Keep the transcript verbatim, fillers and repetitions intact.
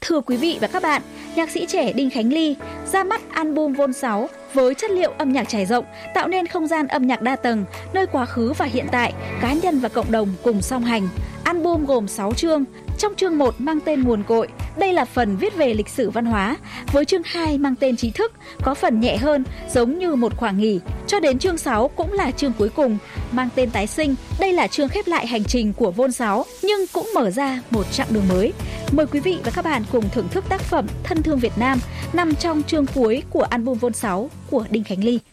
Thưa quý vị và các bạn, nhạc sĩ trẻ Đinh Khánh Ly ra mắt album Vol sáu với chất liệu âm nhạc trải rộng, tạo nên không gian âm nhạc đa tầng, nơi quá khứ và hiện tại, cá nhân và cộng đồng cùng song hành. Album gồm sáu chương, trong chương một mang tên Nguồn Cội, đây là phần viết về lịch sử văn hóa, với chương hai mang tên Trí Thức, có phần nhẹ hơn, giống như một khoảng nghỉ, cho đến chương sáu cũng là chương cuối cùng, mang tên Tái Sinh, đây là chương khép lại hành trình của Vol sáu, nhưng cũng mở ra một chặng đường mới. Mời quý vị và các bạn cùng thưởng thức tác phẩm Thân Thương Việt Nam, nằm trong chương cuối của album Vol sáu của Đinh Khánh Ly.